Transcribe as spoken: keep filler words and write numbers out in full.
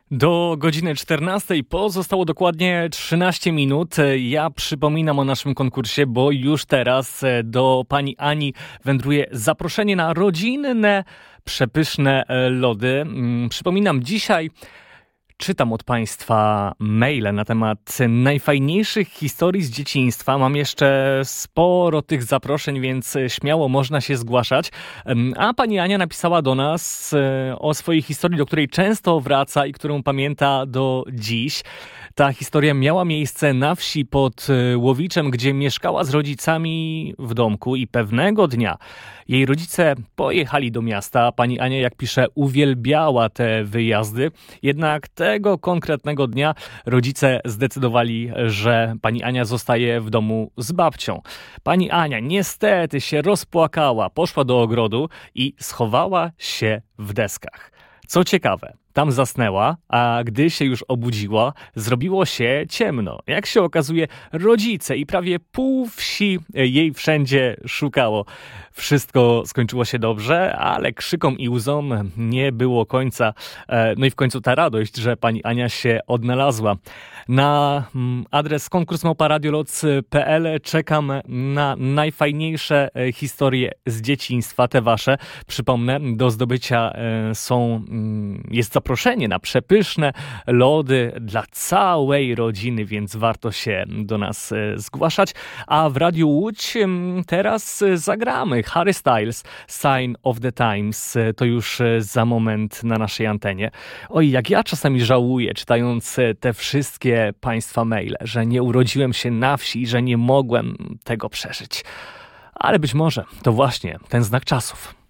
Do godziny czternastej pozostało dokładnie trzynaście minut. Ja przypominam o naszym konkursie, bo już teraz do pani Ani wędruje zaproszenie na rodzinne, przepyszne lody. Przypominam, dzisiaj czytam od Państwa maile na temat najfajniejszych historii z dzieciństwa. Mam jeszcze sporo tych zaproszeń, więc śmiało można się zgłaszać. A pani Ania napisała do nas o swojej historii, do której często wraca i którą pamięta do dziś. Ta historia miała miejsce na wsi pod Łowiczem, gdzie mieszkała z rodzicami w domku i pewnego dnia jej rodzice pojechali do miasta. Pani Ania, jak pisze, uwielbiała te wyjazdy. Jednak tego konkretnego dnia rodzice zdecydowali, że pani Ania zostaje w domu z babcią. Pani Ania niestety się rozpłakała, poszła do ogrodu i schowała się w deskach. Co ciekawe, tam zasnęła, a gdy się już obudziła, zrobiło się ciemno. Jak się okazuje, rodzice i prawie pół wsi jej wszędzie szukało. Wszystko skończyło się dobrze, ale krzykom i łzom nie było końca. No i w końcu ta radość, że pani Ania się odnalazła. Na adres konkurs małpa radioloc kropka pe el czekam na najfajniejsze historie z dzieciństwa, te wasze. Przypomnę, do zdobycia są, jest zaproszenie na przepyszne lody dla całej rodziny, więc warto się do nas zgłaszać. A w Radiu Łódź teraz zagramy Harry Styles, Sign of the Times. To już za moment na naszej antenie. Oj, jak ja czasami żałuję, czytając te wszystkie Państwa maile, że nie urodziłem się na wsi i że nie mogłem tego przeżyć. Ale być może to właśnie ten znak czasów.